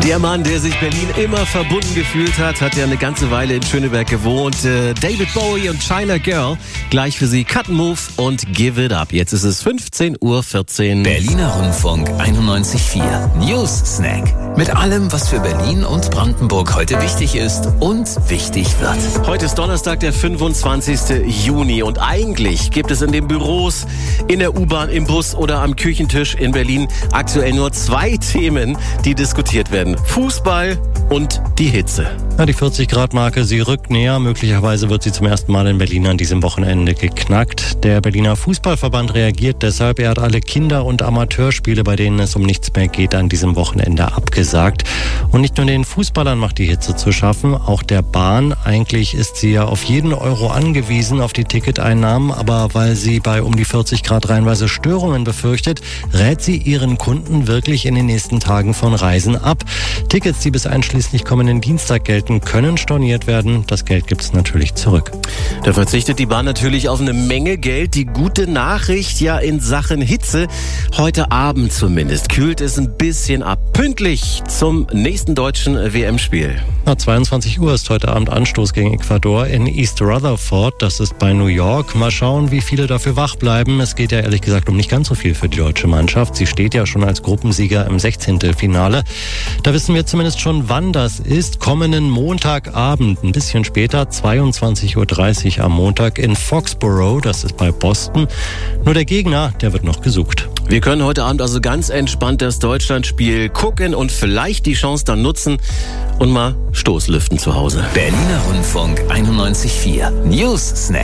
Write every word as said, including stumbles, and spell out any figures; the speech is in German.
Der Mann, der sich Berlin immer verbunden gefühlt hat, hat ja eine ganze Weile in Schöneberg gewohnt. Äh, David Bowie und China Girl. Gleich für Sie Cut and Move und Give It Up. Jetzt ist es fünfzehn Uhr vierzehn. Berliner Rundfunk einundneunzig Komma vier. News Snack. Mit allem, was für Berlin und Brandenburg heute wichtig ist und wichtig wird. Heute ist Donnerstag, der fünfundzwanzigsten Juni. Und eigentlich gibt es in den Büros, in der U-Bahn, im Bus oder am Küchentisch in Berlin aktuell nur zwei Themen, die diskutiert werden. Fußball und die Hitze. Ja, die vierzig Grad Marke, sie rückt näher. Möglicherweise wird sie zum ersten Mal in Berlin an diesem Wochenende geknackt. Der Berliner Fußballverband reagiert deshalb. Er hat alle Kinder- und Amateurspiele, bei denen es um nichts mehr geht, an diesem Wochenende abgesagt. Und nicht nur den Fußballern macht die Hitze zu schaffen, auch der Bahn. Eigentlich ist sie ja auf jeden Euro angewiesen, auf die Ticketeinnahmen. Aber weil sie bei um die vierzig Grad reihenweise Störungen befürchtet, rät sie ihren Kunden wirklich in den nächsten Tagen von Reisen ab. Tickets, die bis einschließlich kommenden Dienstag gelten, können storniert werden. Das Geld gibt es natürlich zurück. Da verzichtet die Bahn natürlich auf eine Menge Geld. Die gute Nachricht ja in Sachen Hitze. Heute Abend zumindest kühlt es ein bisschen ab. Pünktlich zum nächsten deutschen W M-Spiel. Na, zweiundzwanzig Uhr ist heute Abend Anstoß gegen Ecuador in East Rutherford. Das ist bei New York. Mal schauen, wie viele dafür wach bleiben. Es geht ja ehrlich gesagt um nicht ganz so viel für die deutsche Mannschaft. Sie steht ja schon als Gruppensieger im Sechzehntelfinale. Da wissen wir zumindest schon, wann das ist. Kommenden Montagabend, ein bisschen später, zweiundzwanzig Uhr dreißig am Montag in Foxborough. Das ist bei Boston. Nur der Gegner, der wird noch gesucht. Wir können heute Abend also ganz entspannt das Deutschlandspiel gucken und vielleicht die Chance dann nutzen und mal Stoßlüften zu Hause. Berliner Rundfunk einundneunzig Komma vier. News Snack.